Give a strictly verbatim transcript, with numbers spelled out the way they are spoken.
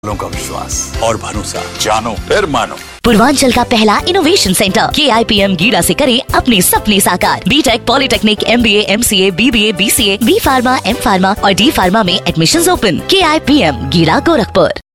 लोगों का विश्वास और भरोसा, जानो फिर मानो। पूर्वांचल का पहला इनोवेशन सेंटर के आई पी एम गीड़ा से करें अपने सपने साकार। बीटेक, पॉलिटेक्निक, एम बी ए, एम सी ए, बी बी ए, बी सी ए, बी फार्मा, एम फार्मा और डी फार्मा में एडमिशंस ओपन। के आई पी एम गीड़ा, गोरखपुर।